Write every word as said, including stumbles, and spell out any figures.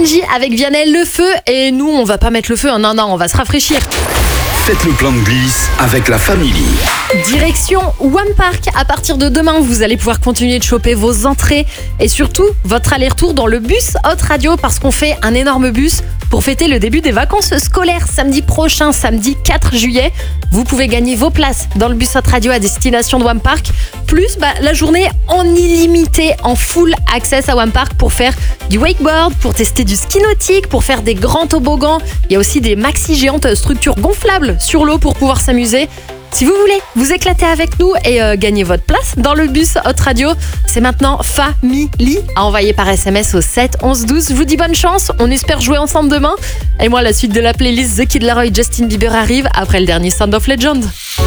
Benji avec Vianney, le feu. Et nous, on va pas mettre le feu, non, non, on va se rafraîchir. Faites le plein de glisse avec la famille. Direction One Park. À partir de demain, vous allez pouvoir continuer de choper vos entrées et surtout votre aller-retour dans le bus Hot Radio parce qu'on fait un énorme bus pour fêter le début des vacances scolaires samedi prochain, samedi quatre juillet. Vous pouvez gagner vos places dans le bus Hot Radio à destination de One Park. Plus bah, la journée en illimité, en full access à One Park pour faire du wakeboard, pour tester du ski nautique, pour faire des grands toboggans. Il y a aussi des maxi géantes structures gonflables sur l'eau pour pouvoir s'amuser. Si vous voulez vous éclater avec nous et euh, gagner votre place dans le bus Hot Radio, c'est maintenant Family à envoyer par S M S au sept onze douze. Je vous dis bonne chance, on espère jouer ensemble demain. Et moi, la suite de la playlist The Kid Laroi, Justin Bieber arrive après le dernier Sound of Legend.